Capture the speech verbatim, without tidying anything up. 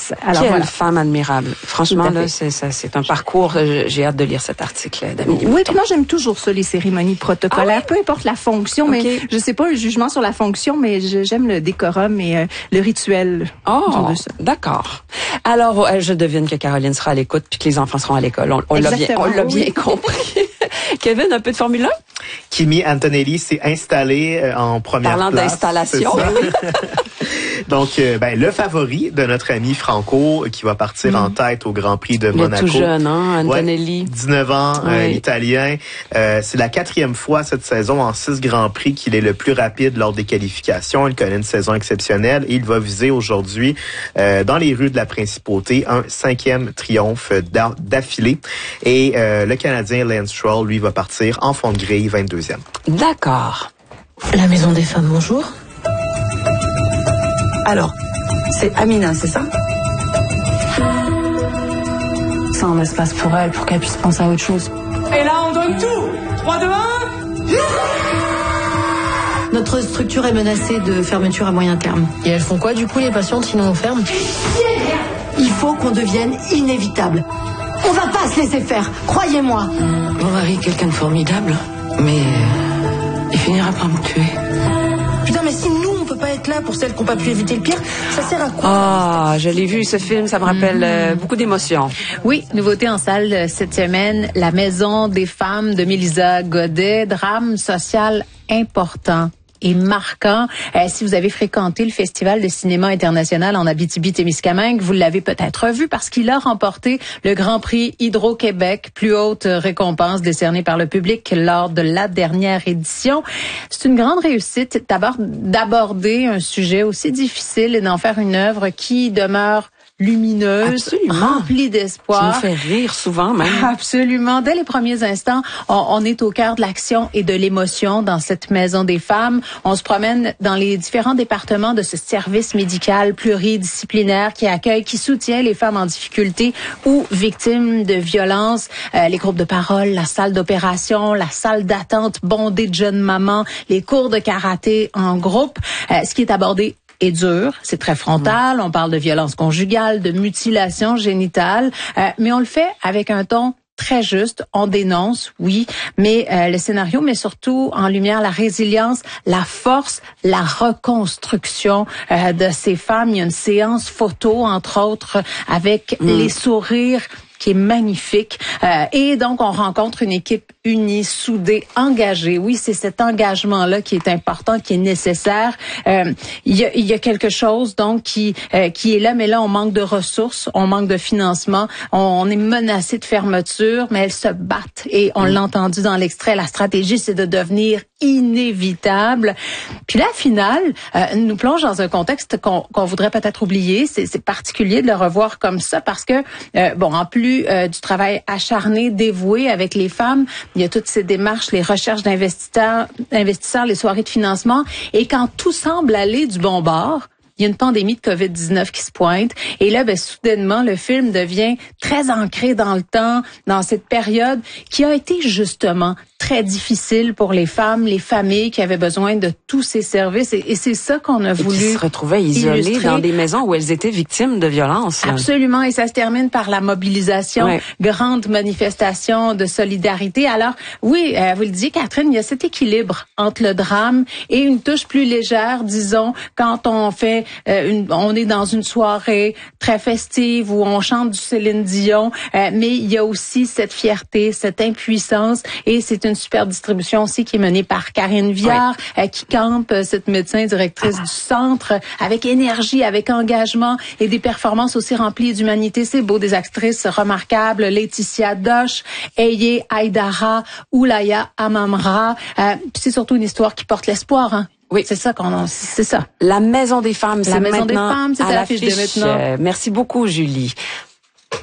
Alors, Quelle voilà. femme admirable. Franchement, là, c'est, ça, c'est un parcours. J'ai hâte de lire cet article d'Amélie Oui, Mouton. puis moi, j'aime toujours ça, les cérémonies protocolaires, ah oui? Peu importe la fonction, okay. mais je sais pas un jugement sur la fonction, mais j'aime le décorum et euh, le rituel. Oh, d'accord. Alors, euh, je devine que Caroline sera à l'écoute puis que les enfants seront à l'école. On, on l'a bien, on l'a bien oui. compris. Kevin, un peu de Formule un? Kimi Antonelli s'est installé euh, en première Parlant place. Parlant d'installation. Donc, euh, ben, le favori de notre ami Franco, qui va partir mmh. en tête au Grand Prix de le Monaco. Tout jeune, hein, Antonelli. Ouais, dix-neuf ans, oui. euh, l'Italien. Euh, c'est la quatrième fois cette saison en six Grands Prix qu'il est le plus rapide lors des qualifications. Il connaît une saison exceptionnelle et il va viser aujourd'hui, euh, dans les rues de la Principauté, un cinquième triomphe d'affilée. Et euh, le Canadien Lance Stroll, lui, va partir en fond de grille, vingt-deuxième. D'accord. La Maison des Femmes, bonjour. Alors, c'est Amina, c'est ça? C'est un espace pour elle, pour qu'elle puisse penser à autre chose. Et là, on donne tout. trois, deux, un. Notre structure est menacée de fermeture à moyen terme. Et elles font quoi, du coup, les patientes, sinon on ferme? Il faut qu'on devienne inévitable. On va pas se laisser faire, croyez-moi. Mon mari est quelqu'un de formidable, mais il finira par me tuer. Putain, mais si nous, on peut pas être là pour celles qui n'ont pas pu éviter le pire, ça sert à quoi? Ah, je l'ai vu, ce film, ça me rappelle mmh. euh, beaucoup d'émotions. Oui, nouveauté en salle cette semaine, La Maison des Femmes de Mélisa Godet, drame social important et marquant. Euh, si vous avez fréquenté le Festival de cinéma international en Abitibi-Témiscamingue, vous l'avez peut-être vu parce qu'il a remporté le Grand Prix Hydro-Québec, plus haute récompense décernée par le public lors de la dernière édition. C'est une grande réussite d'abord d'aborder un sujet aussi difficile et d'en faire une œuvre qui demeure lumineuse, absolument, remplie d'espoir. Qui nous fait rire souvent même. Absolument. Dès les premiers instants, on, on est au cœur de l'action et de l'émotion dans cette Maison des Femmes. On se promène dans les différents départements de ce service médical pluridisciplinaire qui accueille, qui soutient les femmes en difficulté ou victimes de violences. Euh, les groupes de parole, la salle d'opération, la salle d'attente bondée de jeunes mamans, les cours de karaté en groupe. Euh, ce qui est abordé est dur, c'est très frontal, on parle de violence conjugale, de mutilation génitale, euh, mais on le fait avec un ton très juste, on dénonce, oui, mais euh, le scénario met surtout en lumière la résilience, la force, la reconstruction euh, de ces femmes. Il y a une séance photo, entre autres, avec mmh. les sourires qui est magnifique. Euh, et donc, on rencontre une équipe unie, soudée, engagée. Oui, c'est cet engagement-là qui est important, qui est nécessaire. Euh, il y a, il y a quelque chose, donc, qui, euh, qui est là, mais là, on manque de ressources, on manque de financement, on, on est menacé de fermeture, mais elles se battent. Et on l'a entendu dans l'extrait, la stratégie, c'est de devenir inévitable. Puis la finale euh, nous plonge dans un contexte qu'on qu'on voudrait peut-être oublier. C'est, c'est particulier de le revoir comme ça parce que, euh, bon, en plus euh, du travail acharné, dévoué avec les femmes, il y a toutes ces démarches, les recherches d'investisseurs, investisseurs, les soirées de financement. Et quand tout semble aller du bon bord, il y a une pandémie de covid dix-neuf qui se pointe. Et là, ben, soudainement, le film devient très ancré dans le temps, dans cette période qui a été justement très difficile pour les femmes, les familles qui avaient besoin de tous ces services. Et, et c'est ça qu'on a voulu. Et qui se retrouvaient isolées illustrer. Dans des maisons où elles étaient victimes de violences. Absolument. Et ça se termine par la mobilisation, ouais. grande manifestation de solidarité. Alors, oui, euh, vous le disiez, Catherine, il y a cet équilibre entre le drame et une touche plus légère, disons, quand on fait Euh, une, on est dans une soirée très festive où on chante du Céline Dion, euh, mais il y a aussi cette fierté, cette impuissance, et c'est une super distribution aussi qui est menée par Karine Viard, oui. euh, qui campe, euh, cette médecin directrice ah. du centre, avec énergie, avec engagement et des performances aussi remplies d'humanité. C'est beau, des actrices remarquables, Laetitia Doche, Eye Aïdara, Oulaya Amamra. Euh, puis c'est surtout une histoire qui porte l'espoir, hein. Oui, c'est ça qu'on a, c'est ça. La Maison des Femmes, c'est La Maison maintenant des Femmes, c'est à, à l'affiche de maintenant. Euh, merci beaucoup, Julie.